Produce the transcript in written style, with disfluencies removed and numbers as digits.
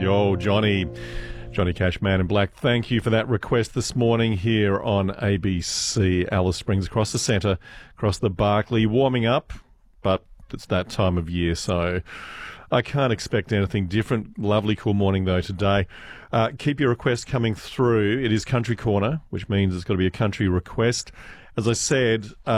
Yo, Johnny Cash, Man in Black. Thank you for that request this morning here on ABC. Alice Springs across the centre, across the Barkly, warming up, but it's that time of year, so I can't expect anything different. Lovely cool morning though today. Keep your requests coming through. It is Country Corner, which means it's got to be a country request. As I said,